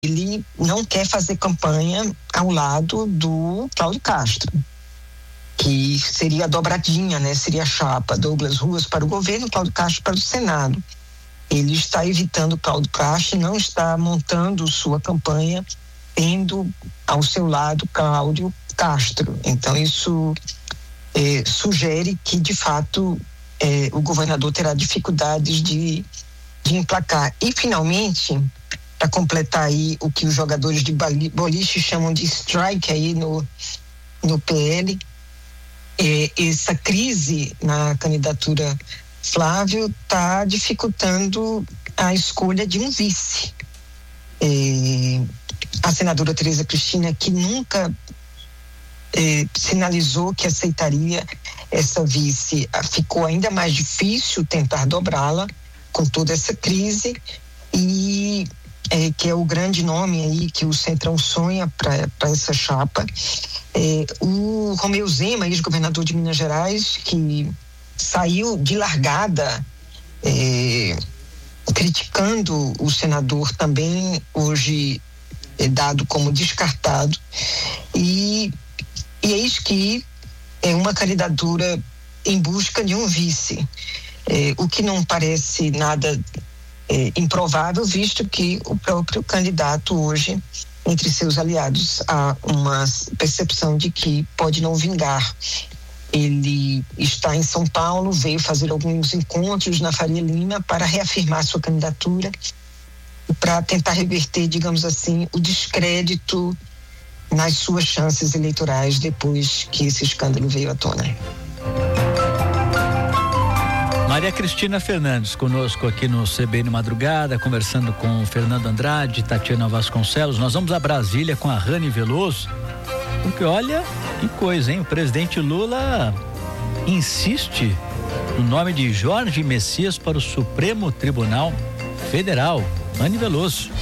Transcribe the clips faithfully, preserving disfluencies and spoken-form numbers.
ele não quer fazer campanha ao lado do Cláudio Castro, que seria a dobradinha, né? Seria a chapa Douglas Ruas para o governo, Cláudio Castro para o Senado. Ele está evitando Cláudio Castro, não está montando sua campanha tendo ao seu lado Cláudio Castro. Então isso eh, sugere que de fato eh, o governador terá dificuldades de, de emplacar. E finalmente, para completar aí o que os jogadores de boliche chamam de strike aí no, no P L, eh, essa crise na candidatura Flávio está dificultando a escolha de um vice. Eh, a senadora Tereza Cristina, que nunca eh, sinalizou que aceitaria essa vice, ficou ainda mais difícil tentar dobrá-la com toda essa crise, e eh, que é o grande nome aí que o Centrão sonha para essa chapa. Eh, o Romeu Zema, ex-governador de Minas Gerais, que saiu de largada eh, criticando o senador, também hoje é dado como descartado, e, e eis que é uma candidatura em busca de um vice, é, o que não parece nada é, improvável, visto que o próprio candidato hoje, entre seus aliados, há uma percepção de que pode não vingar. Ele está em São Paulo, veio fazer alguns encontros na Faria Lima para reafirmar sua candidatura, para tentar reverter, digamos assim, o descrédito nas suas chances eleitorais depois que esse escândalo veio à tona. Maria Cristina Fernandes conosco aqui no C B N Madrugada, conversando com Fernando Andrade, Tatiana Vasconcelos. Nós vamos a Brasília com a Rani Veloso, porque olha que coisa, hein? O presidente Lula insiste no nome de Jorge Messias para o Supremo Tribunal Federal. Rani Veloso.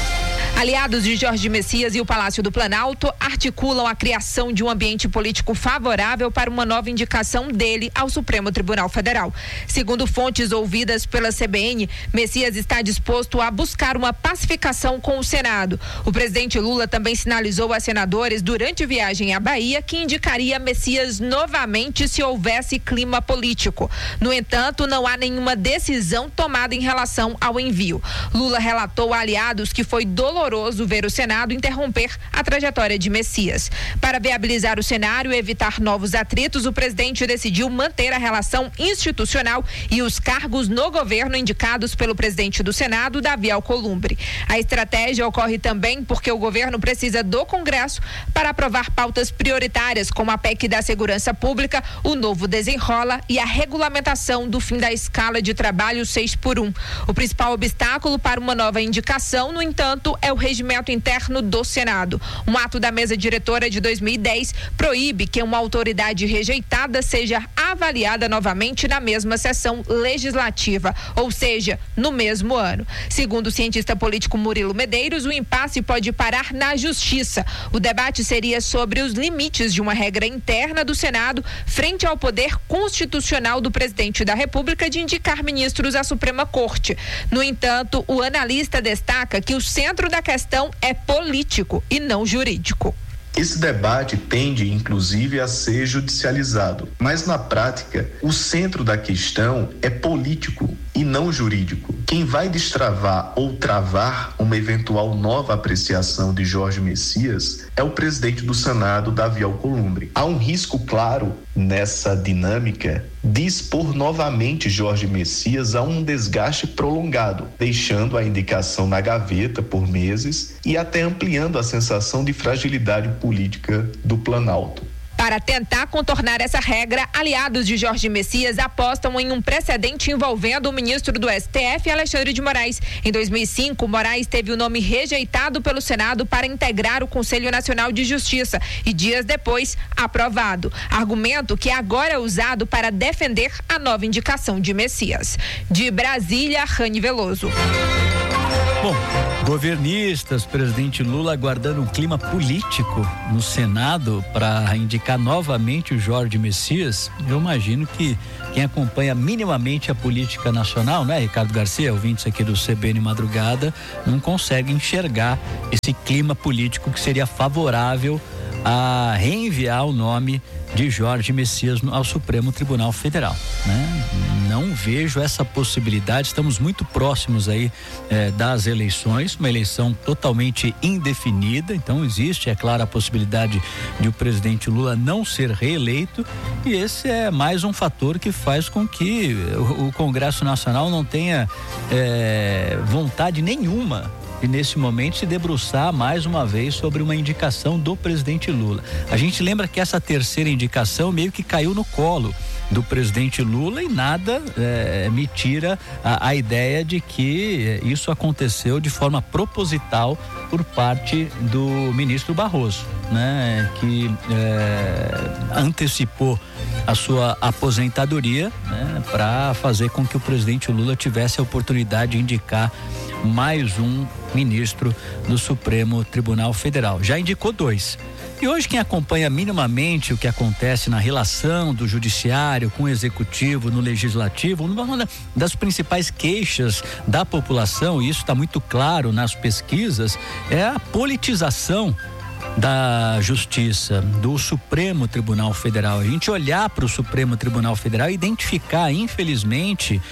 Aliados de Jorge Messias e o Palácio do Planalto articulam a criação de um ambiente político favorável para uma nova indicação dele ao Supremo Tribunal Federal. Segundo fontes ouvidas pela C B N, Messias está disposto a buscar uma pacificação com o Senado. O presidente Lula também sinalizou a senadores durante viagem à Bahia que indicaria Messias novamente se houvesse clima político. No entanto, não há nenhuma decisão tomada em relação ao envio. Lula relatou a aliados que foi doloroso ver o Senado interromper a trajetória de Messias. Para viabilizar o cenário e evitar novos atritos, o presidente decidiu manter a relação institucional e os cargos no governo indicados pelo presidente do Senado, Davi Alcolumbre. A estratégia ocorre também porque o governo precisa do Congresso para aprovar pautas prioritárias, como a P E C da Segurança Pública, o novo desenrola e a regulamentação do fim da escala de trabalho seis por um. O principal obstáculo para uma nova indicação, no entanto, é o regimento interno do Senado. Um ato da mesa diretora de dois mil e dez proíbe que uma autoridade rejeitada seja avaliada novamente na mesma sessão legislativa, ou seja, no mesmo ano. Segundo o cientista político Murilo Medeiros, o impasse pode parar na Justiça. O debate seria sobre os limites de uma regra interna do Senado frente ao poder constitucional do presidente da República de indicar ministros à Suprema Corte. No entanto, o analista destaca que o centro da questão é político e não jurídico. Esse debate tende, inclusive, a ser judicializado, mas na prática, o centro da questão é político e não jurídico. Quem vai destravar ou travar uma eventual nova apreciação de Jorge Messias é o presidente do Senado, Davi Alcolumbre. Há um risco claro nessa dinâmica de expor novamente Jorge Messias a um desgaste prolongado, deixando a indicação na gaveta por meses e até ampliando a sensação de fragilidade política do Planalto. Para tentar contornar essa regra, aliados de Jorge Messias apostam em um precedente envolvendo o ministro do S T F, Alexandre de Moraes. Em dois mil e cinco, Moraes teve o nome rejeitado pelo Senado para integrar o Conselho Nacional de Justiça e dias depois aprovado. Argumento que agora é usado para defender a nova indicação de Messias. De Brasília, Rani Veloso. Bom, Governistas, presidente Lula aguardando um clima político no Senado para indicar novamente o Jorge Messias. Eu imagino que quem acompanha minimamente a política nacional, né, Ricardo Garcia, ouvintes aqui do C B N Madrugada, não consegue enxergar esse clima político que seria favorável a reenviar o nome de Jorge Messias ao Supremo Tribunal Federal, né? Não vejo essa possibilidade. Estamos muito próximos aí eh, das eleições, uma eleição totalmente indefinida, então existe, é claro, a possibilidade de o presidente Lula não ser reeleito, e esse é mais um fator que faz com que o, o Congresso Nacional não tenha eh, vontade nenhuma e nesse momento se debruçar mais uma vez sobre uma indicação do presidente Lula. A gente lembra que essa terceira indicação meio que caiu no colo do presidente Lula e nada é, me tira a, a ideia de que isso aconteceu de forma proposital por parte do ministro Barroso, né? Que é, antecipou a sua aposentadoria, né? Para fazer com que o presidente Lula tivesse a oportunidade de indicar mais um ministro do Supremo Tribunal Federal. Já indicou dois. E hoje quem acompanha minimamente o que acontece na relação do judiciário com o executivo, no legislativo, uma das principais queixas da população, e isso está muito claro nas pesquisas, é a politização da Justiça, do Supremo Tribunal Federal. A gente olhar para o Supremo Tribunal Federal e identificar, infelizmente,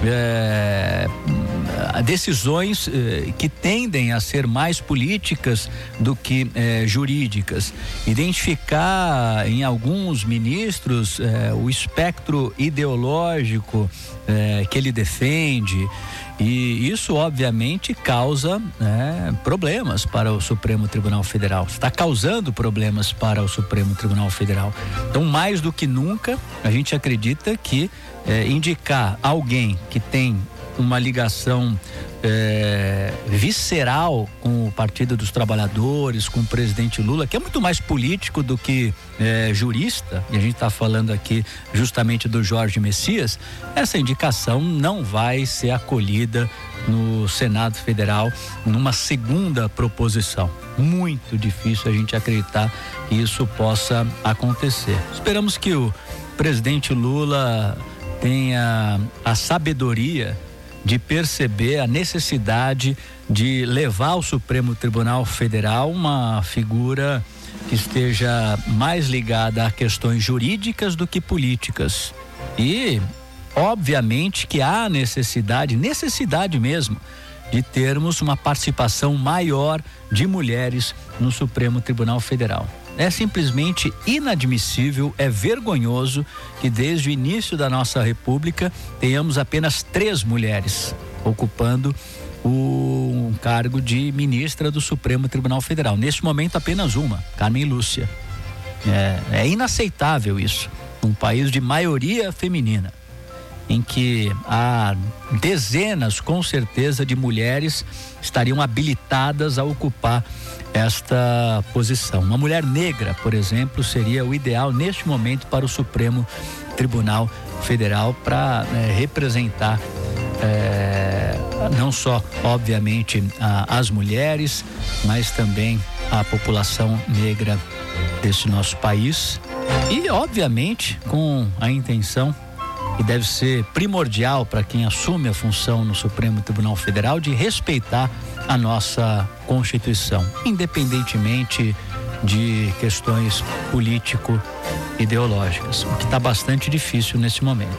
é, decisões é, que tendem a ser mais políticas do que é, jurídicas. Identificar em alguns ministros é, o espectro ideológico é, que ele defende. E isso, obviamente, causa né, problemas para o Supremo Tribunal Federal. Está causando problemas para o Supremo Tribunal Federal. Então, mais do que nunca, a gente acredita que eh, indicar alguém que tem uma ligação é, visceral com o Partido dos Trabalhadores, com o presidente Lula, que é muito mais político do que é, jurista, e a gente está falando aqui justamente do Jorge Messias, essa indicação não vai ser acolhida no Senado Federal numa segunda proposição. Muito difícil a gente acreditar que isso possa acontecer. Esperamos que o presidente Lula tenha a sabedoria de perceber a necessidade de levar ao Supremo Tribunal Federal uma figura que esteja mais ligada a questões jurídicas do que políticas. E, obviamente, que há necessidade, necessidade mesmo, de termos uma participação maior de mulheres no Supremo Tribunal Federal. É simplesmente inadmissível, é vergonhoso que desde o início da nossa República tenhamos apenas três mulheres ocupando o um cargo de ministra do Supremo Tribunal Federal. Neste momento apenas uma, Carmen Lúcia. É, é inaceitável isso, um país de maioria feminina, em que há dezenas, com certeza, de mulheres estariam habilitadas a ocupar esta posição. Uma mulher negra, por exemplo, seria o ideal neste momento para o Supremo Tribunal Federal para é, representar é, não só, obviamente, a, as mulheres, mas também a população negra desse nosso país e, obviamente, com a intenção que deve ser primordial para quem assume a função no Supremo Tribunal Federal de respeitar a nossa Constituição, independentemente de questões político-ideológicas, o que está bastante difícil nesse momento.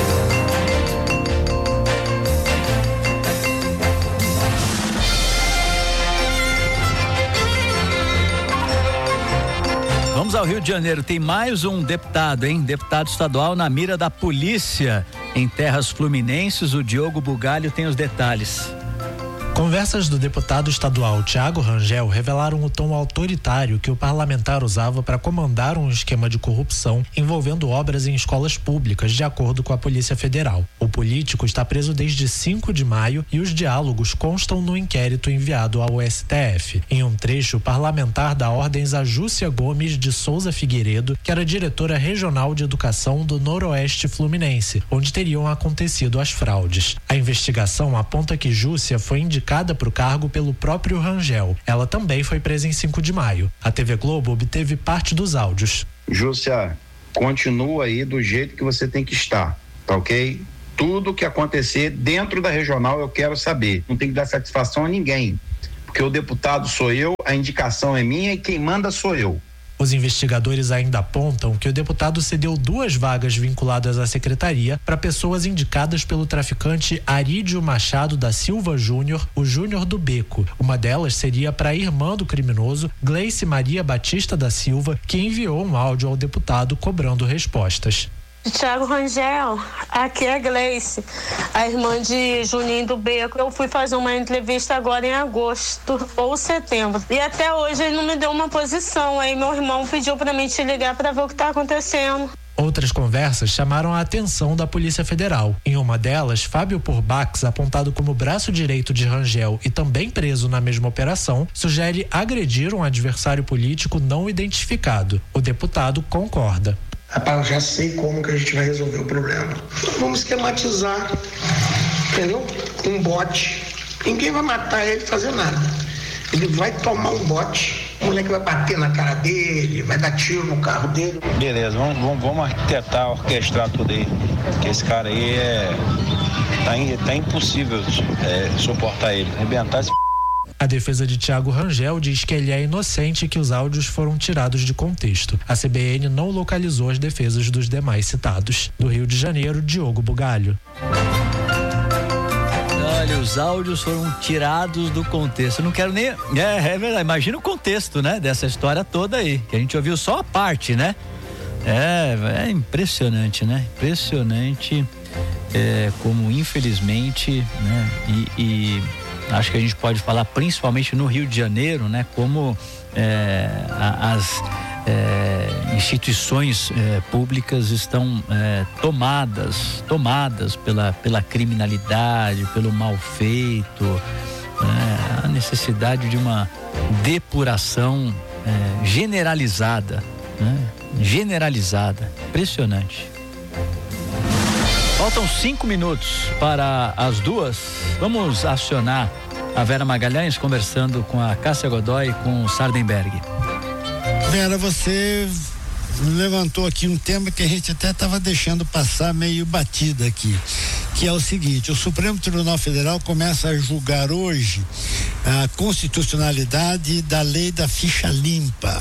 Vamos ao Rio de Janeiro, tem mais um deputado, hein? Deputado estadual na mira da polícia em terras fluminenses. O Diogo Bugalho tem os detalhes. Conversas do deputado estadual Thiago Rangel revelaram o tom autoritário que o parlamentar usava para comandar um esquema de corrupção envolvendo obras em escolas públicas, de acordo com a Polícia Federal. O político está preso desde cinco de maio e os diálogos constam no inquérito enviado ao S T F. Em um trecho, o parlamentar dá ordens a Júcia Gomes de Souza Figueiredo, que era diretora regional de educação do Noroeste Fluminense, onde teriam acontecido as fraudes. A investigação aponta que Júcia foi indicada indicada para o cargo pelo próprio Rangel. Ela também foi presa em cinco de maio. A T V Globo obteve parte dos áudios. Júcia, continua aí do jeito que você tem que estar, tá ok? Tudo que acontecer dentro da regional eu quero saber. Não tem que dar satisfação a ninguém, porque o deputado sou eu, a indicação é minha e quem manda sou eu. Os investigadores ainda apontam que o deputado cedeu duas vagas vinculadas à secretaria para pessoas indicadas pelo traficante Arídio Machado da Silva Júnior, o Júnior do Beco. Uma delas seria para a irmã do criminoso, Gleice Maria Batista da Silva, que enviou um áudio ao deputado cobrando respostas. Tiago Rangel, aqui é Gleice, a irmã de Juninho do Beco. Eu fui fazer uma entrevista agora em agosto ou setembro e até hoje ele não me deu uma posição. Aí meu irmão pediu para mim te ligar para ver o que está acontecendo. Outras conversas chamaram a atenção da Polícia Federal. Em uma delas, Fábio Purbax, apontado como braço direito de Rangel e também preso na mesma operação, sugere agredir um adversário político não identificado. O deputado concorda. Rapaz, eu já sei como que a gente vai resolver o problema. Vamos esquematizar, entendeu? Um bote. Ninguém vai matar ele e fazer nada. Ele vai tomar um bote, o moleque vai bater na cara dele, vai dar tiro no carro dele. Beleza, vamos, vamos, vamos arquitetar, orquestrar tudo aí. Porque esse cara aí é. Tá, tá impossível é, suportar ele. Arrebentar esse. A defesa de Tiago Rangel diz que ele é inocente e que os áudios foram tirados de contexto. A C B N não localizou as defesas dos demais citados. Do Rio de Janeiro, Diogo Bugalho. Olha, os áudios foram tirados do contexto. Eu não quero nem... É, é verdade, imagina o contexto, né, dessa história toda aí, que a gente ouviu só a parte, né? É, é impressionante, né? Impressionante é, como, infelizmente, né, e... e acho que a gente pode falar principalmente no Rio de Janeiro, né? Como é, as é, instituições é, públicas estão é, tomadas, tomadas pela, pela criminalidade, pelo mal feito, né? A necessidade de uma depuração é, generalizada, né? Generalizada, impressionante. Faltam cinco minutos para as duas. Vamos acionar a Vera Magalhães conversando com a Cássia Godoy e com o Sardenberg. Vera, você levantou aqui um tema que a gente até estava deixando passar meio batido aqui, que é o seguinte: o Supremo Tribunal Federal começa a julgar hoje a constitucionalidade da lei da ficha limpa.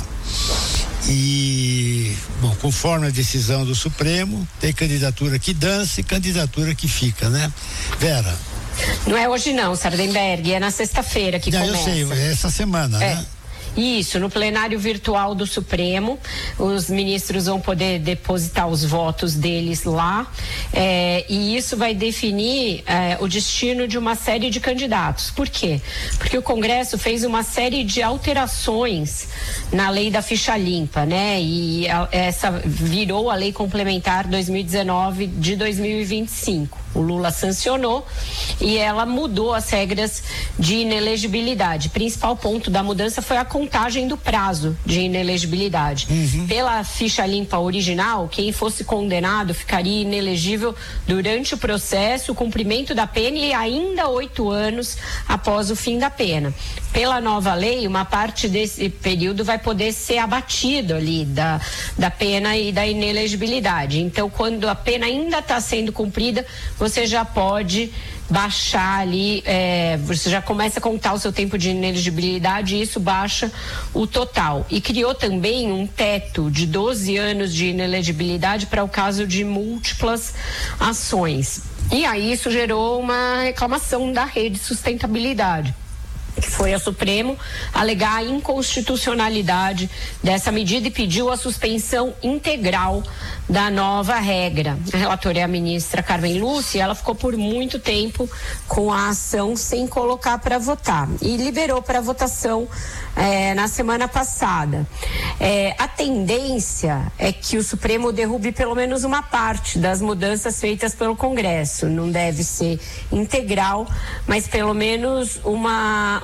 E, bom, conforme a decisão do Supremo, tem candidatura que dança e candidatura que fica, né? Vera. Não é hoje não, Sardenberg, é na sexta-feira que Já começa. Eu sei, é essa semana, é. né? Isso, no plenário virtual do Supremo, os ministros vão poder depositar os votos deles lá, é, e isso vai definir é, o destino de uma série de candidatos. Por quê? Porque o Congresso fez uma série de alterações na lei da ficha limpa, né? E a, essa virou a lei complementar dois mil e dezenove de dois mil e vinte e cinco. O Lula sancionou e ela mudou as regras de inelegibilidade. O principal ponto da mudança foi a contagem do prazo de inelegibilidade. Uhum. Pela ficha limpa original, quem fosse condenado ficaria inelegível durante o processo, o cumprimento da pena e ainda oito anos após o fim da pena. Pela nova lei, uma parte desse período vai poder ser abatido ali da, da pena e da inelegibilidade. Então, quando a pena ainda está sendo cumprida, você já pode baixar ali, é, você já começa a contar o seu tempo de inelegibilidade e isso baixa o total. E criou também um teto de doze anos de inelegibilidade para o caso de múltiplas ações. E aí isso gerou uma reclamação da Rede Sustentabilidade, que foi ao Supremo alegar a inconstitucionalidade dessa medida e pediu a suspensão integral da nova regra. A relatora é a ministra Carmen Lúcia, ela ficou por muito tempo com a ação sem colocar para votar e liberou para votação é, na semana passada. É, a tendência é que o Supremo derrube pelo menos uma parte das mudanças feitas pelo Congresso. Não deve ser integral, mas pelo menos uma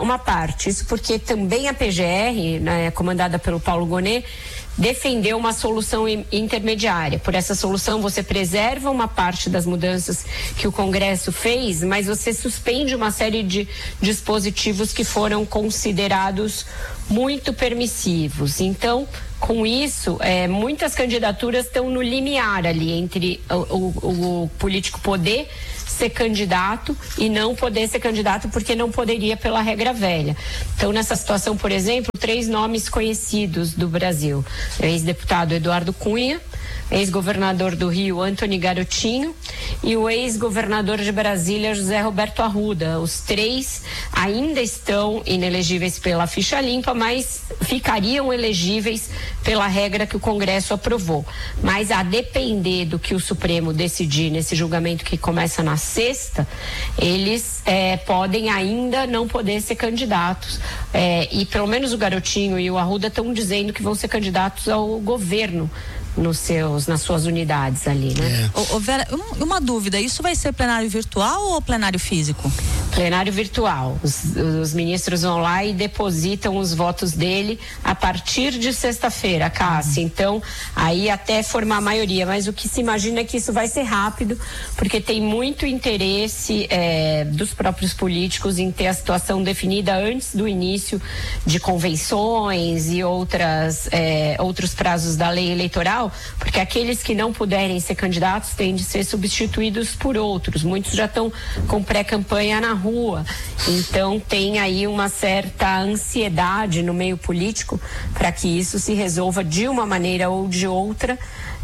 uma parte. Isso porque também a P G R, né, comandada pelo Paulo Gonet, defendeu uma solução intermediária. Por essa solução, você preserva uma parte das mudanças que o Congresso fez, mas você suspende uma série de dispositivos que foram considerados muito permissivos. Então, com isso, é, muitas candidaturas estão no limiar ali entre o, o, o político poder ser candidato e não poder ser candidato porque não poderia pela regra velha. Então, nessa situação, por exemplo, três nomes conhecidos do Brasil: o ex-deputado Eduardo Cunha, ex-governador do Rio, Antony Garotinho, e o ex-governador de Brasília, José Roberto Arruda. Os três ainda estão inelegíveis pela ficha limpa, mas ficariam elegíveis pela regra que o Congresso aprovou. Mas a depender do que o Supremo decidir nesse julgamento que começa na sexta, eles é, podem ainda não poder ser candidatos. É, e pelo menos o Garotinho e o Arruda estão dizendo que vão ser candidatos ao governo nos seus, nas suas unidades ali, né? É. Ô, ô Vera, um, uma dúvida, isso vai ser plenário virtual ou plenário físico? Plenário virtual. Os, os ministros vão lá e depositam os votos dele a partir de sexta-feira, Cássia. Uhum. Então, aí até formar a maioria, mas o que se imagina é que isso vai ser rápido, porque tem muito interesse é, dos próprios políticos em ter a situação definida antes do início de convenções e outras, é, outros prazos da lei eleitoral, porque aqueles que não puderem ser candidatos têm de ser substituídos por outros. Muitos já estão com pré-campanha na rua. Então tem aí uma certa ansiedade no meio político para que isso se resolva de uma maneira ou de outra,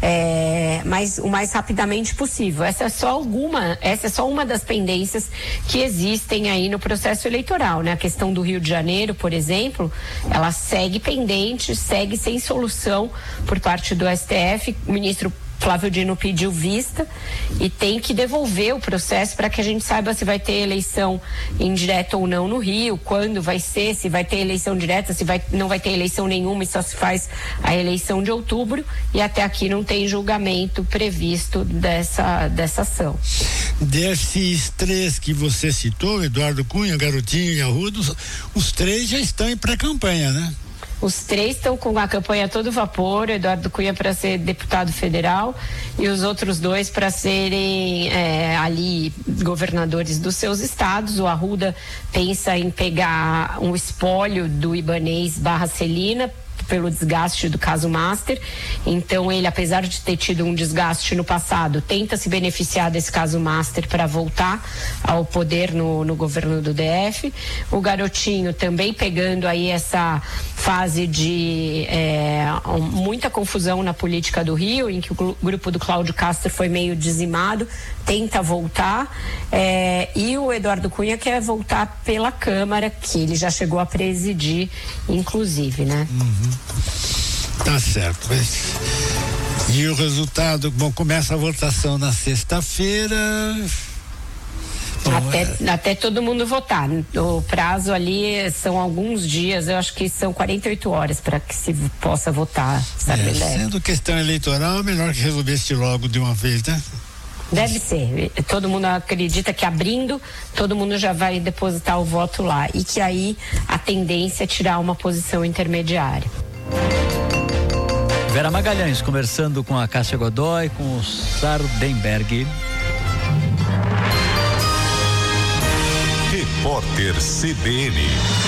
é, mas o mais rapidamente possível. Essa é só alguma, essa é só uma das pendências que existem aí no processo eleitoral, né? A questão do Rio de Janeiro, por exemplo, ela segue pendente, segue sem solução por parte do S T F. O ministro Flávio Dino pediu vista e tem que devolver o processo para que a gente saiba se vai ter eleição indireta ou não no Rio, quando vai ser, se vai ter eleição direta, se vai, não vai ter eleição nenhuma e só se faz a eleição de outubro, e até aqui não tem julgamento previsto dessa, dessa ação. Desses três que você citou, Eduardo Cunha, Garotinho e Arruda, os, os três já estão em pré-campanha, né? Os três estão com a campanha a todo vapor, Eduardo Cunha para ser deputado federal e os outros dois para serem é, ali governadores dos seus estados. O Arruda pensa em pegar um espólio do Ibanez Barra Celina pelo desgaste do caso Master. Então ele, apesar de ter tido um desgaste no passado, tenta se beneficiar desse caso Master para voltar ao poder no, no governo do D F. O Garotinho também pegando aí essa fase de é, muita confusão na política do Rio, em que o grupo do Cláudio Castro foi meio dizimado, tenta voltar, é, e o Eduardo Cunha quer voltar pela Câmara, que ele já chegou a presidir, inclusive, né? Uhum. Tá certo. E o resultado, bom, começa a votação na sexta-feira. Bom, até, é... até todo mundo votar. O prazo ali são alguns dias, eu acho que são quarenta e oito horas para que se possa votar. Sabe, é, sendo questão eleitoral, melhor que resolvesse logo de uma vez, né? Deve ser. Todo mundo acredita que abrindo, todo mundo já vai depositar o voto lá. E que aí a tendência é tirar uma posição intermediária. Vera Magalhães conversando com a Cássia Godoy, com o Sardenberg. Repórter C B N.